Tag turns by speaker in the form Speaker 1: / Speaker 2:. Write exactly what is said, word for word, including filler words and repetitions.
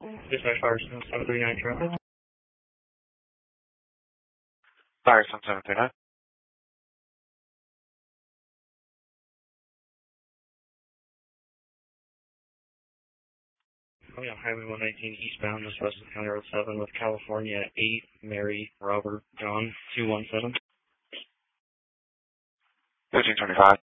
Speaker 1: Dispatch Firestone seven three nine traffic.
Speaker 2: Firestone seven three nine.
Speaker 1: Oh yeah, Highway one nineteen eastbound, just west of County Road seven with California eight, Mary, Robert, John two one seven.
Speaker 2: fifteen twenty-five.